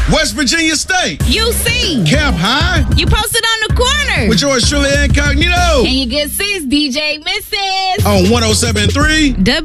West Virginia State. UC. Camp High. You posted on the corner. With yours truly, Incognito. And your good sis, DJ Mrs. On 107.3.